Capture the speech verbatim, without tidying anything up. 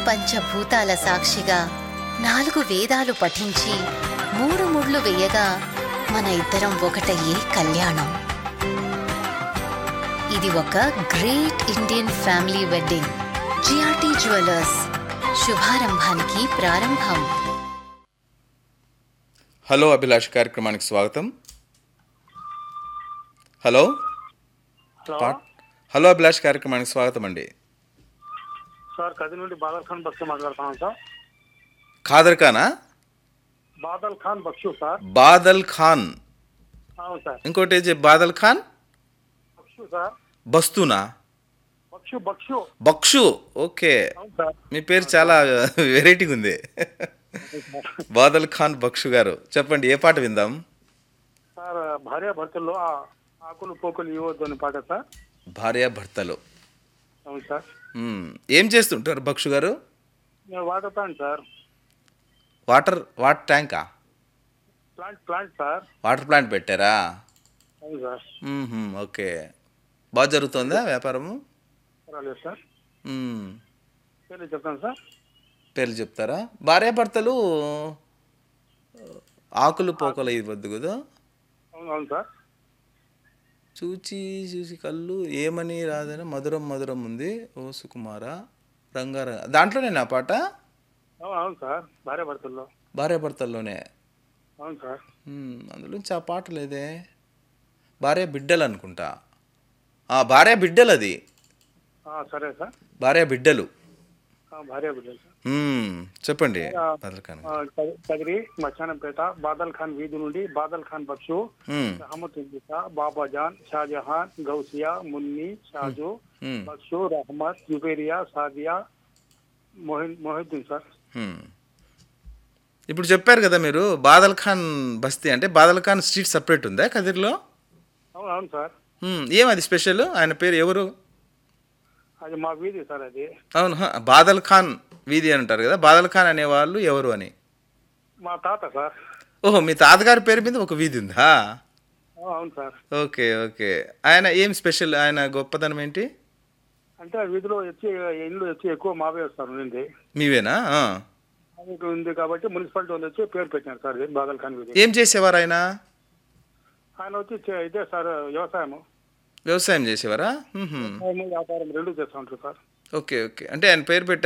పంచభూతాల సాక్షిగా నాలుగు వేదాలు పఠించి మూడు ముళ్ళు వేయగా మన ఇద్దరం ఒకటయ్యే కళ్యాణం. ఇది ఒక great Indian family wedding. GRT jewellers, శుభారంభానికి ప్రారంభం. హలో అభిలాష్ కార్యక్రమానికి స్వాగతం. హలో పా- హలో అభిలాష్ కార్యక్రమానికి స్వాగతం అండి. సార్ కది నుండి బాదల్ ఖాన్ బక్షు మాట్లాడుతున్నాను సార్. ఖాదర్ ఖానా? బాదల్ ఖాన్ బక్షు సార్. బాదల్ ఖాన్. అవును సార్. ఇంకోటి ఏది బాదల్ ఖాన్ బక్షు సార్. బస్తూనా? బక్షు బక్షు బక్షు. ఓకే, అవును సార్. మీ పేరు చాలా వెరైటీగా ఉంది. బాదల్ ఖాన్ బక్షు గారు, చెప్పండి ఏ పాట విందాం? సార్ భార్య భర్తల్లో ఆ ఆకులు పోకులు ఇవ్వద్దు అని పాట సార్. భార్య భర్తలు. అవును సార్. మ్మ్. ఏం చేస్తుంటారు బక్షు గారు? నేను water plant sir. Water water ట్యాంకా? Plant plant sir. Water plant పెట్టారా? అవును సార్. మ్మ్హ్మ్. ఓకే, బాగా జరుగుతుందా వ్యాపారము? పర్వాలేదు సార్. మ్మ్. పేరు చెప్తాను సార్. పేర్లు చెప్తారా? భార్యాభర్తలు ఆకులు పోకలు ఇవ్వద్దు కదా. అవును అవును సార్. చూచి చూసి కళ్ళు ఏమని రాదని మధురం మధురం ఉంది ఓ సుకుమార రంగారంగ, దాంట్లోనే నా పాట. అవును అవును సార్. భార్య భర్తల్లో. భార్యాభర్తల్లోనే. అవును సార్. మ్మ్. అందులోంచి ఆ పాట లేదే. భార్య బిడ్డలు అనుకుంటా. ఆ, భార్య బిడ్డలు అది. ఆ, సరే సార్. భార్య బిడ్డలు. ఆ, భార్య బిడ్డలు సార్. మ్మ్. చెప్పండి ఆ, బాదల్ ఖాన్. ఆ, కది- కదిరి మచానంపేట బాదల్ ఖాన్ వీధి నుండి బాదల్ ఖాన్ బక్షు, మ్మ్. అహ్మద్ ఇందిసా, బాబాజాన్, షాజహాన్, గౌసియా, మున్ని, షాజు, మ్మ్. బక్షు, రహమత్, జుబేరియా, సాదియా, మొహిన్ మొహిద్దీన్ సార్. మ్మ్. ఇప్పుడు చెప్పారు కదా మీరు బాదల్ ఖాన్ బస్తీ అంటే బాదల్ ఖాన్ స్ట్రీట్ సపరేట్ ఉందా కదిర్లో? అవును అవును సార్. మ్మ్. ఏం అది స్పెషల్? ఆయన పేరు ఎవరు? అది మా వీధి సార్. అది అవును, హ, బాదల్ ఖాన్ వీధి అని అంటారు కదా. బాదల్ ఖాన్ అనేవాళ్ళు ఎవరు అని? మా తాత సార్. ఓహో, మీ తాతగారి పేరు మీద ఒక వీధి ఉందా? అవును అవును సార్. Okay okay. ఆయన ఏం స్పెషల్? ఆయన గొప్పతనం ఏంటి? అంటే ఆ వీధిలో వచ్చి ఇల్లు వచ్చి ఎక్కువ మావే వస్తారు ఉంది. మీవేనా? ఆ. అది ఉంది కాబట్టి మున్సిపాలిటీ వాళ్ళు వచ్చి పేరు పెట్టినారు సార్ ఇది బాదల్ ఖాన్ వీధి. ఏం చేసేవారు ఆయన? ఆయన వచ్చి చే- ఇదే సార్ వ్యవసాయము వ్యవసాయం చేసేవారా? మ్మ్హ్మ్. వ్యవసాయము, వ్యాపారం రెండు చేస్తూ ఉంటారు సార్. Okay okay. అంటే ఆయన పేరు పెట్టారు